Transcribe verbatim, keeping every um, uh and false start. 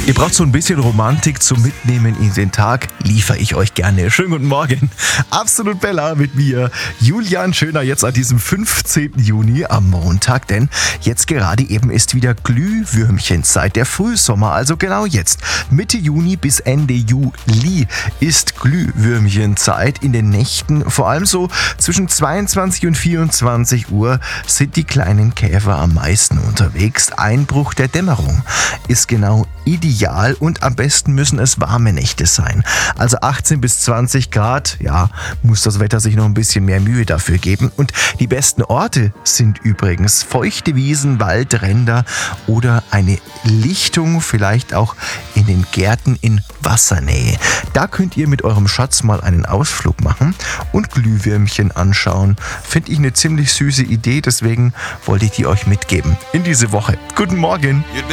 Ihr braucht so ein bisschen Romantik zum Mitnehmen in den Tag, liefere ich euch gerne. Schönen guten Morgen. Absolut Bella mit mir, Julian Schöner, jetzt an diesem fünfzehnten Juni am Montag, denn jetzt gerade eben ist wieder Glühwürmchenzeit, der Frühsommer, also genau jetzt. Mitte Juni bis Ende Juli ist Glühwürmchenzeit. In den Nächten, vor allem so zwischen zweiundzwanzig und vierundzwanzig Uhr, sind die kleinen Käfer am meisten unterwegs. Einbruch der Dämmerung ist genau ideal und am besten müssen es warme Nächte sein. Also achtzehn bis zwanzig Grad, ja, muss das Wetter sich noch ein bisschen mehr Mühe dafür geben. Und die besten Orte sind übrigens feuchte Wiesen, Waldränder oder eine Lichtung, vielleicht auch in den Gärten in Wassernähe. Da könnt ihr mit eurem Schatz mal einen Ausflug machen und Glühwürmchen anschauen. Finde ich eine ziemlich süße Idee, deswegen wollte ich die euch mitgeben in diese Woche. Guten Morgen!